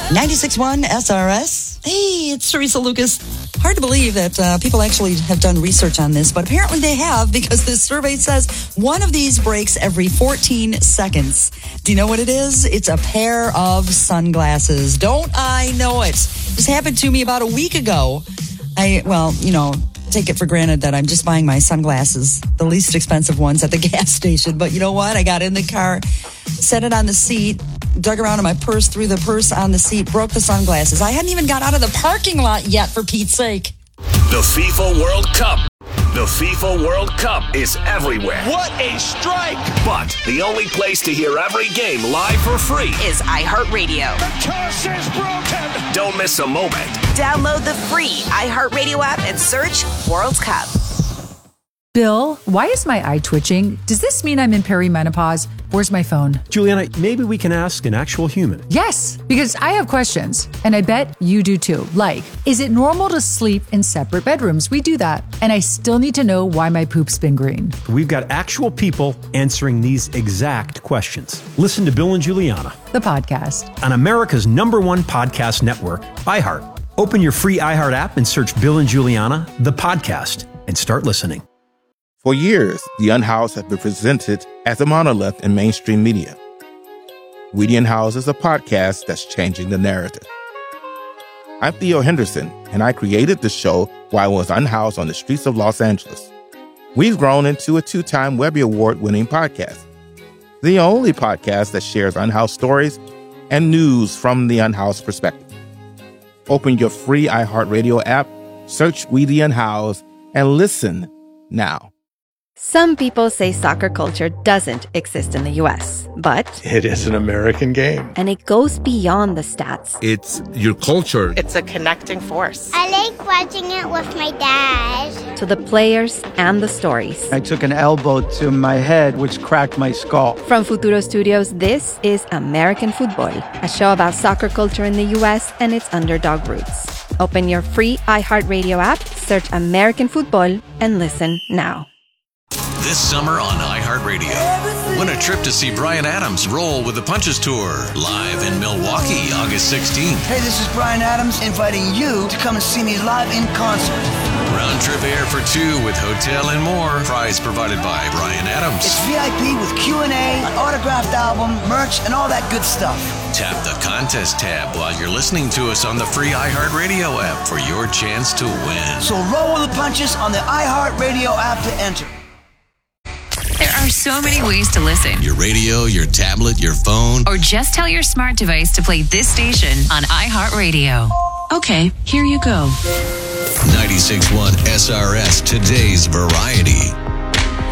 96.1 SRS. Hey, it's Teresa Lucas. Hard to believe that people actually have done research on this, but apparently they have, because this survey says one of these breaks every 14 seconds. Do you know what it is? It's a pair of sunglasses. Don't I know it? This happened to me about a week ago. Take it for granted that I'm just buying my sunglasses, the least expensive ones at the gas station. But you know what? I got in the car, set it on the seat, dug around in my purse, threw the purse on the seat, broke the sunglasses. I hadn't even got out of the parking lot yet, for Pete's sake. The FIFA World Cup. The FIFA World Cup is everywhere. What a strike! But the only place to hear every game live for free is iHeartRadio. The curse is broken! Don't miss a moment. Download the free iHeartRadio app and search World Cup. Bill, why is my eye twitching? Does this mean I'm in perimenopause? Where's my phone? Juliana, maybe we can ask an actual human. Yes, because I have questions, and I bet you do too. Like, is it normal to sleep in separate bedrooms? We do that. And I still need to know why my poop's been green. We've got actual people answering these exact questions. Listen to Bill and Juliana, the podcast, on America's #1 podcast network, iHeart. Open your free iHeart app and search Bill and Juliana, the podcast, and start listening. For years, The Unhoused has been presented as a monolith in mainstream media. We The Unhoused is a podcast that's changing the narrative. I'm Theo Henderson, and I created the show while I was unhoused on the streets of Los Angeles. We've grown into a 2-time Webby Award-winning podcast, the only podcast that shares unhoused stories and news from the unhoused perspective. Open your free iHeartRadio app, search We The Unhoused, and listen now. Some people say soccer culture doesn't exist in the U.S., but It is an American game. and it goes beyond the stats. It's your culture. It's a connecting force. I like watching it with my dad. To the players and the stories. I took an elbow to my head, which cracked my skull. From Futuro Studios, this is American Football, a show about soccer culture in the U.S. and its underdog roots. Open your free iHeartRadio app, search American Football, and listen now. This summer on iHeartRadio, win a trip to see Bryan Adams roll with the Punches Tour, live in Milwaukee, August 16th. Hey, this is Bryan Adams inviting you to come and see me live in concert. Round trip air for 2 with hotel and more. Prize provided by Bryan Adams. It's VIP with Q&A, an autographed album, merch, and all that good stuff. Tap the contest tab while you're listening to us on the free iHeartRadio app for your chance to win. So roll with the punches on the iHeartRadio app to enter. There are so many ways to listen. Your radio, your tablet, your phone. Or just tell your smart device to play this station on iHeartRadio. Okay, here you go. 96.1 SRS, today's variety.